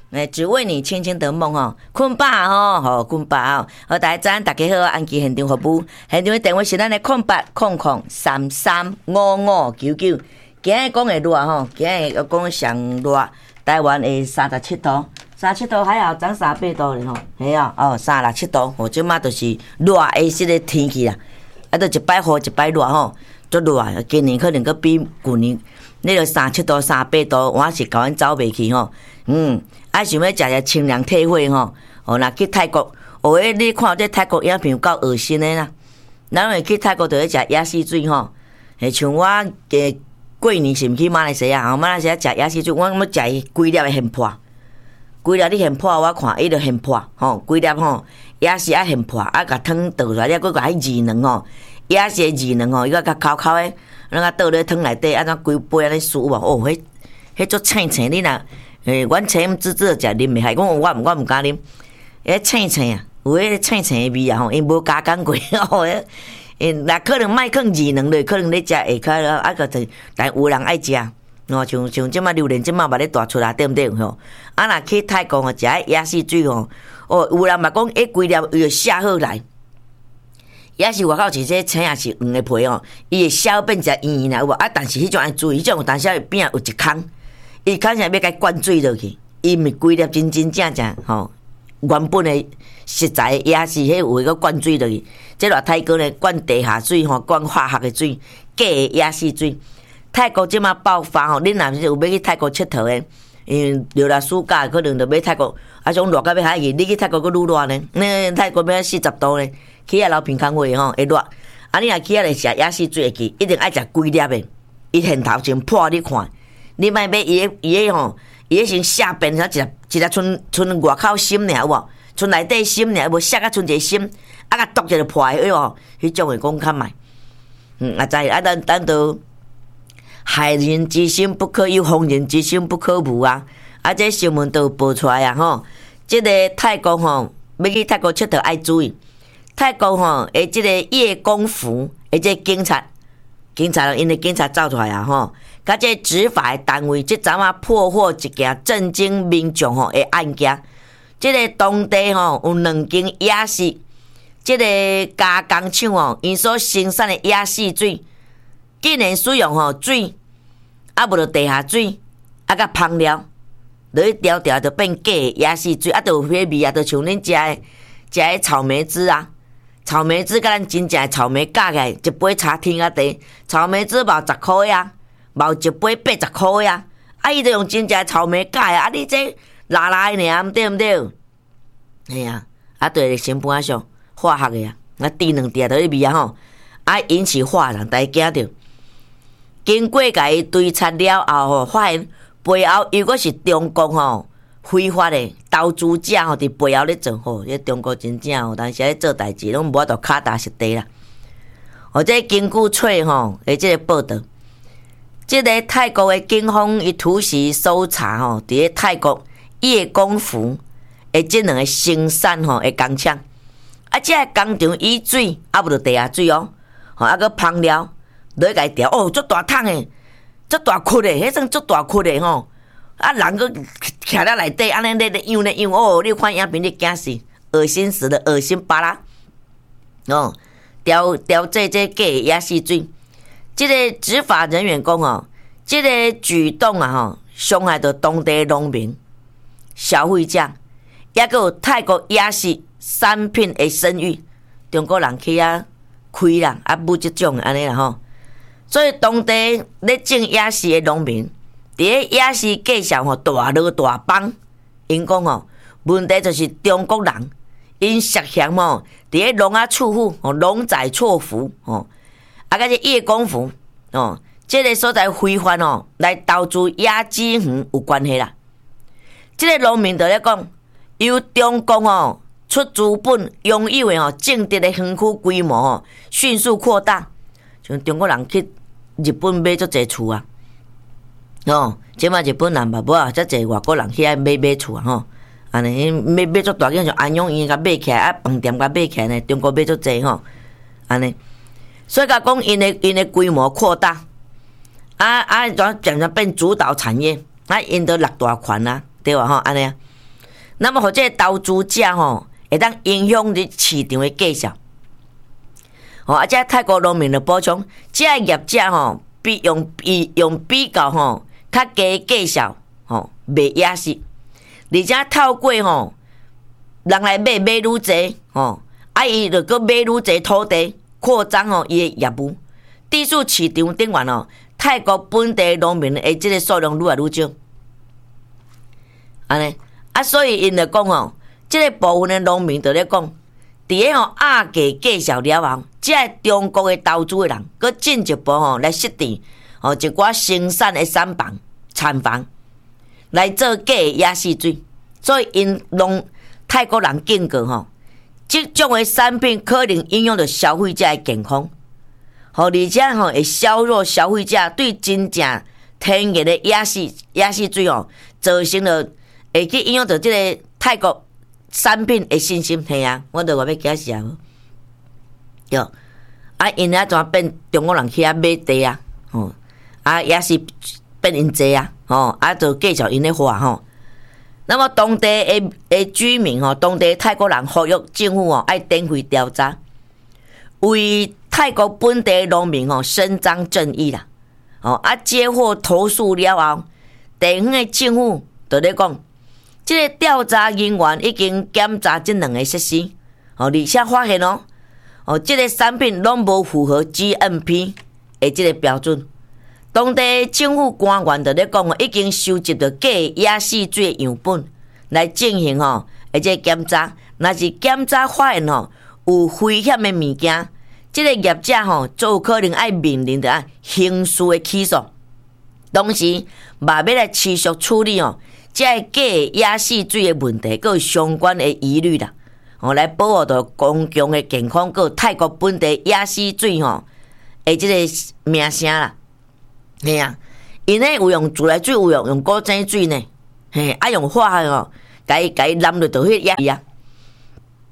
只为你轻轻的梦吼，困吧吼，吼困吧吼。好，大家大家好，安琪现场服务，现场的电话是咱的0800335599。今日讲的热吼，今日要讲上热，台湾的37度，37度还好，涨38度咧吼，系啊，哦，37度，吼，即马就是热的即个天气啦，啊，都一摆雨一摆热吼，足热啊，今年可能佫比旧年。那个37度、38度，我是甲阮走袂去吼。想要食只清凉退火吼。哦，若去泰国，你看这泰国影片够恶心的啦。咱会去泰国就要食鸭丝水吼。像我过年是毋去马来西亚，马来西亚食鸭丝水，我要食伊规粒的现破，规粒你现破，我看伊就现破吼，规粒吼鸭丝啊现破，啊甲汤倒出来，了，佮甲迄二两吼，鸭丝的二两吼，伊个甲烤烤的。咱个倒咧汤内底，安怎规杯安尼输无？哦，迄足青青，你若阮青滋滋食啉袂下，我毋敢啉。迄青青啊，有迄青青的味啊吼，因无加工过吼。若可能莫放2两落，可能你食下较啊个就，但有人爱食。哦，像即马榴莲即马嘛咧大出啦，对毋对吼？啊，若去泰国吼食迄鸭丝水吼，哦，有人嘛讲迄规粒伊就下好来。也是外口是这青也是黄的皮哦，伊会消变成圆圆啦，有无？啊，但是迄种爱注意，迄种有当时边有一空，伊空上要甲灌水落去，伊毋是规粒真正吼，原本的实在也是迄有个灌水落去。这热泰国呢，灌地下水吼，灌化学的水，假的也是水。泰国即马爆发吼，恁若是有要去泰国佚佗的，留了暑假可能就要泰国，啊种热到要海去，你去泰国佫愈热呢？泰国要40度呢？去啊，流鼻孔会吼，会热。啊，你若去啊来食鸭丝水会去，一定爱食规粒的。伊现头先破你看，你莫买伊个吼，伊个先下边才一粒剩外口心尔有无？剩内底心尔有无？下甲剩一个心，啊甲剁一个破的哦，迄种会讲较歹。知啊，咱都害人之心不可有，防人之心不可无啊。啊，这新闻都有报出来啊吼。这个泰国吼，要去泰国佚佗爱注意。泰国吼，即个夜光服，即个警察因为警察走出来啊吼，甲即个执法的单位，即阵啊破获一件震惊民众吼的案件。即个当地吼有2间夜市，即个加工厂吼，因所生产的夜市水，竟然使用吼水，啊无着地下水，啊甲芳料，落去调就变假的夜市水，啊就有迄味啊，就像恁食的草莓汁啊。草莓汁甲咱真正的草莓加起来一杯差天啊地，草莓汁毛10块呀，毛一杯80块呀，啊伊就用真正的草莓加的，啊你这拉的尔，对毋对？嘿啊，啊对成本上化学的啊，啊滴2滴就迄味啊吼，啊引起化人大家惊着。经过甲伊追查了后吼，发现背后又果是中国吼。非法的投资者吼，伫背后咧做吼，这中国真正吼，但是咧做代志拢无法度脚踏实地啦。或者根据册吼，即个报道，即个泰国的警方伊突袭搜查吼，伫咧泰国夜光服即2个生产吼的工厂，啊，即个工厂以水啊无着地下水哦，吼啊个芳料落去甲伊调，哦，足大桶的，足大窟的，迄算足大窟的吼。啊，人个徛在内底，安尼咧样哦！你看影片，你惊死，恶心死了，恶心巴拉！哦，调这假的夜市水，这个执法人员讲哦，这个举动啊吼，伤害到当地农民、消费者，也个有泰国夜市产品的声誉。中国人去啊开啦，啊买这种安尼啦吼，所以当地咧种夜市的农民。伫咧夜市介绍吼，大闹大帮，因讲吼，问题就是中国人因涉嫌吼，伫咧农啊处户吼，农宰错福吼，啊个是夜光服哦，这个所在非法哦，来投资夜子园有关系啦。这个农民就咧讲，由中国哦出资本拥有的吼，种植的园区规模吼，迅速扩大，像中国人去日本买足侪厝啊。哦，即马日本人嘛无啊，遮济外国人去遐买厝啊吼，安尼买足大间像安永院甲买起来，啊饭店甲买起来呢，中国买足济吼，安尼，所以甲讲因的规模扩大，渐渐变主导产业，啊因都落大款啊，对吧吼，安尼啊， 那么，或者投资者吼，会当影响你市场的绩效。啊，这泰国农民的补充，这业者吼，用比较吼较低绩效吼卖野市，而且透过吼人来买愈济吼，伊就搁买愈济土地，扩张吼伊的业务。致使市场顶悬吼，泰国本地农民的即个数量愈来愈少。安尼所以因就讲吼，即个部分的农民就咧讲。伫个吼压价介绍了后，即个中国的投资的人，佮进一步吼来设定吼一寡生产的产房来做假的野溪水，所以因让泰国人警告吼，即种的产品可能影响到消费者的健康，而且吼会削弱消费者对真正天然的野溪水吼，造成了会去影响到即个泰国。产品的信心，系啊，我著话要解释啊。哟，因怎变中国人去买地啊？也是变因济啊，就继续因咧花吼。那么当地的居民当地泰国人呼吁政府爱展开调查，为泰国本地农民伸张正义啦。接获投诉了后，地方的政府就咧讲。即个调查人员已经检查这两个设施，而且发现即个产品拢无符合 GMP 的即个标准。当地政府官员就咧讲已经收集到假野溪水的样本来进行即个检查。若是检查发现有危险的物件，即个业者就有可能爱面临着刑事的起诉，同时嘛要来持续处理即个假野溪水的问题，佮有相关的疑虑啦，来保护到公共的健康，佮泰国本地野溪水的即个名声啦。嘿啊，因咧有用自来水，有用古井水呢，用化学甲伊揽入到迄野啊。